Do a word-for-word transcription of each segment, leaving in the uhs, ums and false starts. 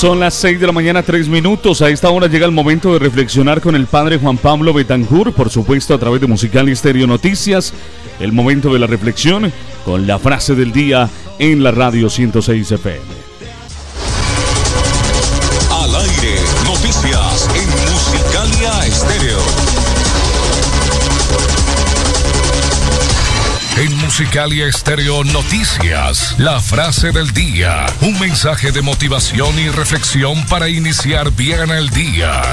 Son las seis de la mañana, tres minutos. A esta hora llega el momento de reflexionar con el padre Juan Pablo Betancur, por supuesto a través de Musicalia Estéreo Noticias. El momento de la reflexión con la frase del día en la radio ciento seis F M. Al aire, noticias en Musicalia Estéreo. En Musicalia Estéreo Noticias, la frase del día. Un mensaje de motivación y reflexión para iniciar bien el día.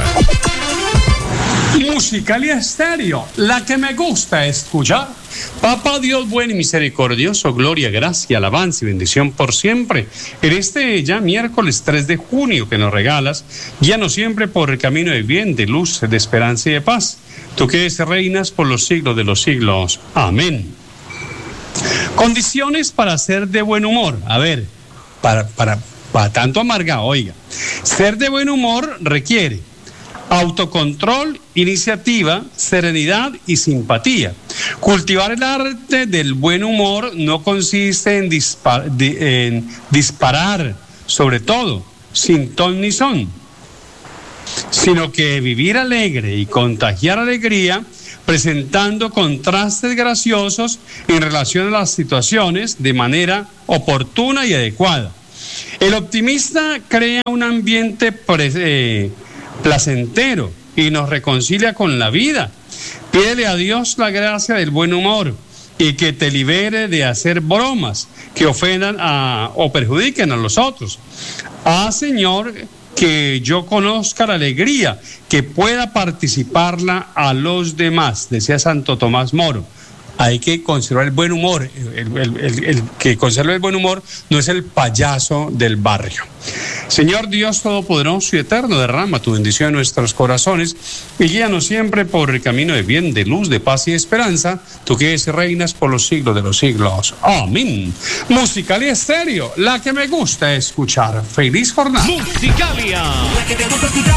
Musicalia Estéreo, la que me gusta escuchar. Papá Dios bueno y misericordioso, gloria, gracia, alabanza y bendición por siempre. En este ya miércoles tres de junio que nos regalas, guíanos siempre por el camino de bien, de luz, de esperanza y de paz. Tú que reinas por los siglos de los siglos. Amén. Condiciones para ser de buen humor. A ver, para, para, para tanto amargado, oiga. Ser de buen humor requiere autocontrol, iniciativa, serenidad y simpatía. Cultivar el arte del buen humor no consiste en, dispar, de, en disparar, sobre todo, sin ton ni son, sino que vivir alegre y contagiar alegría, presentando contrastes graciosos en relación a las situaciones de manera oportuna y adecuada. El optimista crea un ambiente pre, eh, placentero y nos reconcilia con la vida. Pídele a Dios la gracia del buen humor y que te libere de hacer bromas que ofendan a, o perjudiquen a los otros. Ah, Señor, que yo conozca la alegría, que pueda participarla a los demás, decía Santo Tomás Moro. Hay que conservar el buen humor. El, el, el, el que conserva el buen humor no es el payaso del barrio. Señor Dios Todopoderoso y Eterno, derrama tu bendición en nuestros corazones y guíanos siempre por el camino de bien, de luz, de paz y de esperanza, tú que eres y reinas por los siglos de los siglos. Amén. Musicalia Estéreo, la que me gusta escuchar. Feliz jornada. Musicalia, la que te gusta escuchar.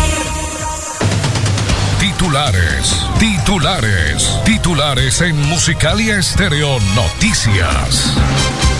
Titulares, titulares, titulares en Musicalia Estéreo Noticias.